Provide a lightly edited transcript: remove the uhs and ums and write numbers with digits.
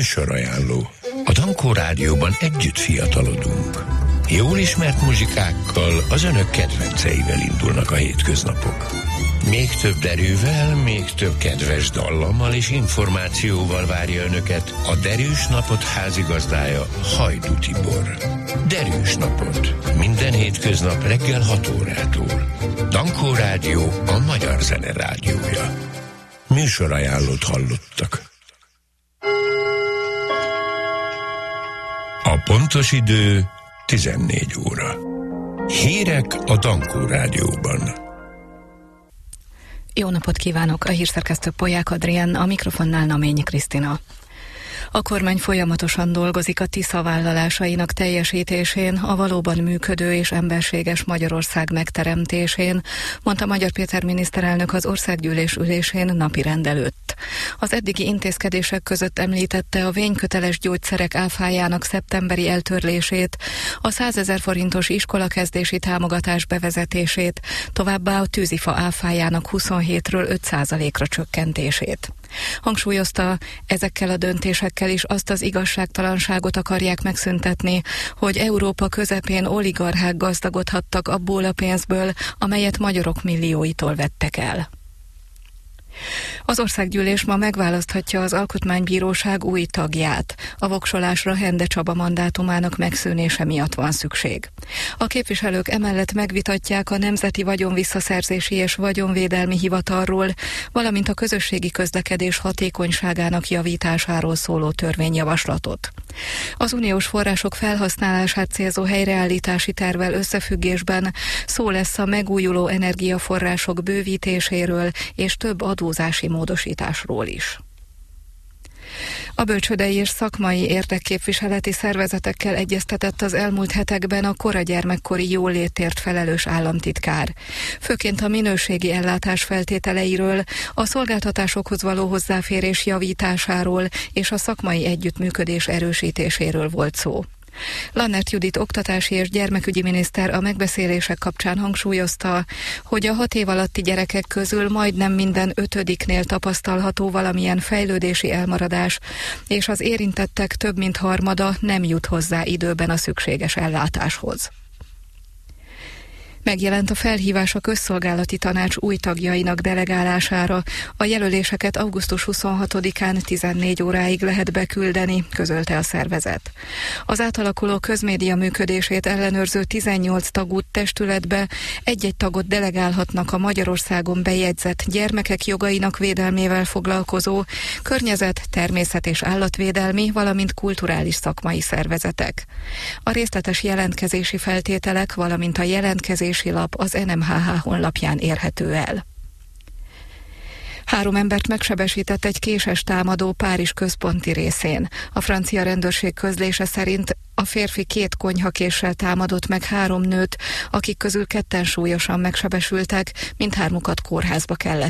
Műsorajánló. A Dankó Rádióban együtt fiatalodunk. Jól ismert muzsikákkal, az önök kedvenceivel indulnak a hétköznapok. Még több derűvel, még több kedves dallammal és információval várja önöket a Derűs Napot házigazdája, Hajdú Tibor. Derűs Napot. Minden hétköznap reggel 6 órától. Dankó Rádió, a magyar zene rádiója. Műsorajánlót hallottak. A pontos idő 14 óra. Hírek a Dankó Rádióban. Jó napot kívánok! A hírszerkesztő Polyák Adrián, a mikrofonnál Naményi Krisztina. A kormány folyamatosan dolgozik a Tisza vállalásainak teljesítésén, a valóban működő és emberséges Magyarország megteremtésén, mondta Magyar Péter miniszterelnök az országgyűlés ülésén napirend előtt. Az eddigi intézkedések között említette a vényköteles gyógyszerek áfájának szeptemberi eltörlését, a 100 000 forintos iskolakezdési támogatás bevezetését, továbbá a tűzifa áfájának 27-ről 5%-ra csökkentését. Hangsúlyozta, ezekkel a döntésekkel is azt az igazságtalanságot akarják megszüntetni, hogy Európa közepén oligarchák gazdagodhattak abból a pénzből, amelyet magyarok millióitól vettek el. Az országgyűlés ma megválaszthatja az Alkotmánybíróság új tagját. A voksolásra Hende Csaba mandátumának megszűnése miatt van szükség. A képviselők emellett megvitatják a Nemzeti Vagyonvisszaszerzési és Vagyonvédelmi Hivatalról, valamint a közösségi közlekedés hatékonyságának javításáról szóló törvényjavaslatot. Az uniós források felhasználását célzó helyreállítási tervvel összefüggésben szó lesz a megújuló energiaforrások bővítéséről és több adózási módosításról is. A bölcsődei és szakmai érdekképviseleti szervezetekkel egyeztetett az elmúlt hetekben a koragyermekkori jólétért felelős államtitkár. Főként a minőségi ellátás feltételeiről, a szolgáltatásokhoz való hozzáférés javításáról és a szakmai együttműködés erősítéséről volt szó. Lannert Judit oktatási és gyermekügyi miniszter a megbeszélések kapcsán hangsúlyozta, hogy a 6 év alatti gyerekek közül majdnem minden 5-nél tapasztalható valamilyen fejlődési elmaradás, és az érintettek több mint harmada nem jut hozzá időben a szükséges ellátáshoz. Megjelent a felhívás a Közszolgálati Tanács új tagjainak delegálására. A jelöléseket augusztus 26-án 14 óráig lehet beküldeni, közölte a szervezet. Az átalakuló közmédia működését ellenőrző 18 tagú testületbe egy-egy tagot delegálhatnak a Magyarországon bejegyzett gyermekek jogainak védelmével foglalkozó környezet, természet és állatvédelmi, valamint kulturális szakmai szervezetek. A részletes jelentkezési feltételek, valamint a jelentkezési lap az NMHH honlapján érhető el. 3 embert megsebesített egy késes támadó Párizs központi részén. A francia rendőrség közlése szerint a férfi 2 konyhakéssel támadott meg 3 nőt, akik közül 2 súlyosan megsebesültek, mindhármukat kórházba kellett